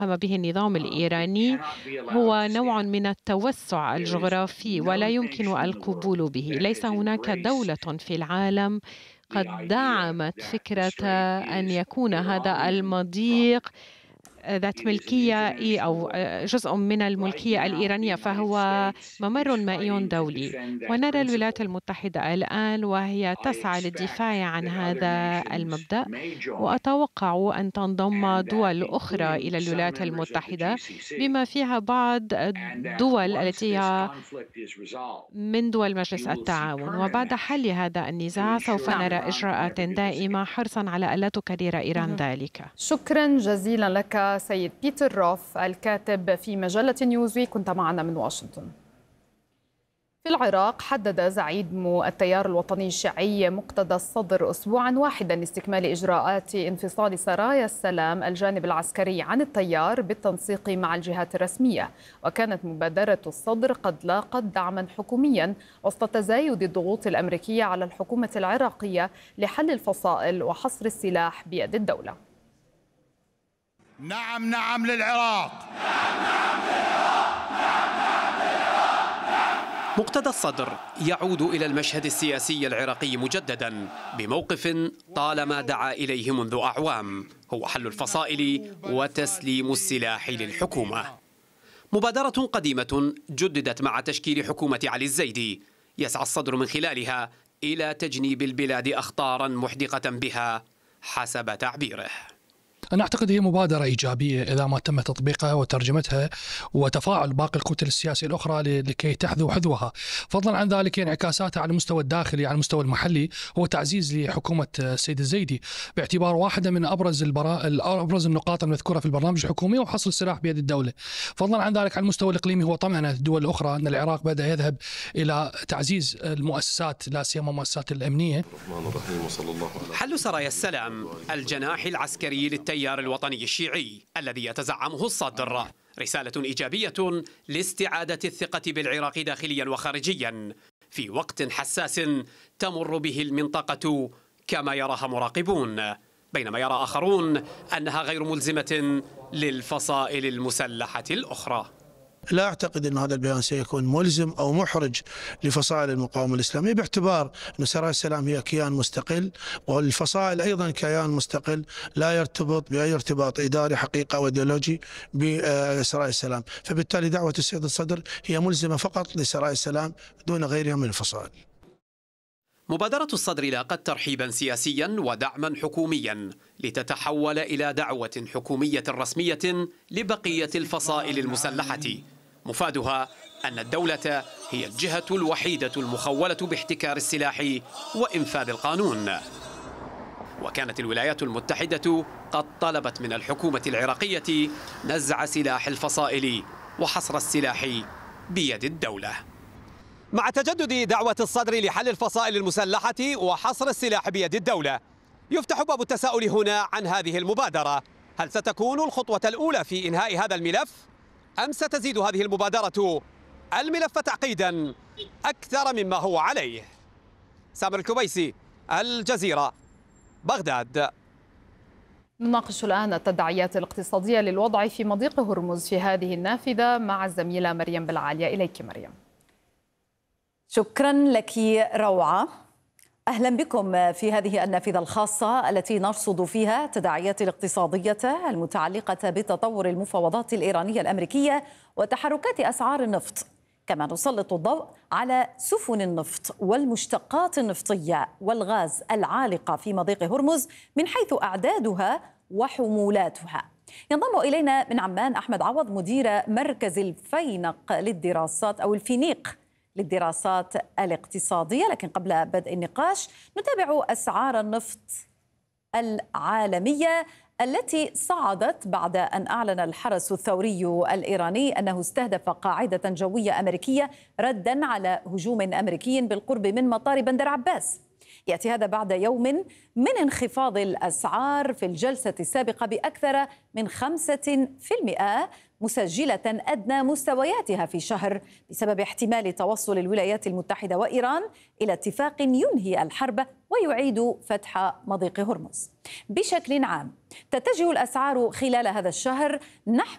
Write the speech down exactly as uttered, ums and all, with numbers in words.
قام به النظام الإيراني هو نوع من التوسع الجغرافي ولا يمكن القبول به. ليس هناك دولة في العالم قد دعمت فكرة أن يكون هذا المضيق ذات ملكية إي- أو جزء من الملكية الإيرانية، فهو ممر مائي دولي. ونرى الولايات المتحدة الآن وهي تسعى للدفاع عن هذا المبدأ، وأتوقع أن تنضم دول أخرى إلى الولايات المتحدة بما فيها بعض الدول التي هي من دول مجلس التعاون. وبعد حل هذا النزاع سوف نرى نعم. إجراءات دائمة حرصا على ألا تكرر إيران مهم. ذلك. شكرا جزيلا لك سيد بيتر روف الكاتب في مجلة نيوزويك، كنت معنا من واشنطن. في العراق حدد زعيم التيار الوطني الشيعي مقتدى الصدر أسبوعا واحدا لاستكمال إجراءات انفصال سرايا السلام الجانب العسكري عن التيار بالتنسيق مع الجهات الرسمية. وكانت مبادرة الصدر قد لاقت دعما حكوميا وسط تزايد الضغوط الأمريكية على الحكومة العراقية لحل الفصائل وحصر السلاح بيد الدولة. نعم نعم للعراق. مقتدى الصدر يعود إلى المشهد السياسي العراقي مجددا بموقف طالما دعا إليه منذ أعوام، هو حل الفصائل وتسليم السلاح للحكومة. مبادرة قديمة جددت مع تشكيل حكومة علي الزيدي، يسعى الصدر من خلالها إلى تجنيب البلاد أخطارا محدقة بها حسب تعبيره. أنا أعتقد هي مبادرة إيجابية إذا ما تم تطبيقها وترجمتها وتفاعل باقي الكتل السياسية الأخرى لكي تحذو حذوها. فضلا عن ذلك انعكاساتها على المستوى الداخلي، على المستوى المحلي، هو تعزيز لحكومة السيد الزيدي باعتبار واحدة من أبرز البرا... أبرز النقاط المذكورة في البرنامج الحكومي وحصر السلاح بيد الدولة. فضلا عن ذلك على المستوى الإقليمي هو طمأنة الدول الأخرى أن العراق بدأ يذهب إلى تعزيز المؤسسات لا سيما المؤسسات الأمنية. حل سرايا السلام الجناح العسكري للتيار الوطني الشيعي الذي يتزعمه الصدر رسالة إيجابية لاستعادة الثقة بالعراق داخليا وخارجيا في وقت حساس تمر به المنطقة كما يراها مراقبون، بينما يرى آخرون أنها غير ملزمة للفصائل المسلحة الأخرى. لا أعتقد أن هذا البيان سيكون ملزم أو محرج لفصائل المقاومة الإسلامية، باعتبار أن سرايا السلام هي كيان مستقل والفصائل أيضا كيان مستقل لا يرتبط بأي ارتباط إداري حقيقة أو إيديولوجي بسرايا السلام. فبالتالي دعوة السيد الصدر هي ملزمة فقط لسرايا السلام دون غيرها من الفصائل. مبادرة الصدر لاقت ترحيبا سياسيا ودعما حكوميا لتتحول إلى دعوة حكومية رسمية لبقية الفصائل المسلحة، مفادها أن الدولة هي الجهة الوحيدة المخولة باحتكار السلاح وإنفاذ القانون. وكانت الولايات المتحدة قد طلبت من الحكومة العراقية نزع سلاح الفصائل وحصر السلاح بيد الدولة. مع تجدد دعوة الصدر لحل الفصائل المسلحة وحصر السلاح بيد الدولة، يفتح باب التساؤل هنا عن هذه المبادرة. هل ستكون الخطوة الأولى في إنهاء هذا الملف؟ أم ستزيد هذه المبادرة الملف تعقيدا أكثر مما هو عليه؟ سامر الكبيسي، الجزيرة، بغداد. نناقش الآن التداعيات الاقتصادية للوضع في مضيق هرمز في هذه النافذة مع الزميلة مريم بالعالية. إليك مريم. شكرا لك روعة. أهلا بكم في هذه النافذة الخاصة التي نرصد فيها التداعيات الاقتصادية المتعلقة بتطور المفاوضات الإيرانية الأمريكية وتحركات أسعار النفط. كما نسلط الضوء على سفن النفط والمشتقات النفطية والغاز العالقة في مضيق هرمز من حيث أعدادها وحمولاتها. ينضم إلينا من عمان أحمد عوض مدير مركز الفينق للدراسات أو الفينيق للدراسات الاقتصادية. لكن قبل بدء النقاش نتابع أسعار النفط العالمية التي صعدت بعد أن أعلن الحرس الثوري الإيراني أنه استهدف قاعدة جوية أمريكية رداً على هجوم أمريكي بالقرب من مطار بندر عباس. يأتي هذا بعد يوم من انخفاض الأسعار في الجلسة السابقة بأكثر من خمسة في المئة، مسجلة أدنى مستوياتها في شهر بسبب احتمال توصل الولايات المتحدة وإيران إلى اتفاق ينهي الحرب ويعيد فتح مضيق هرمز. بشكل عام تتجه الأسعار خلال هذا الشهر نحو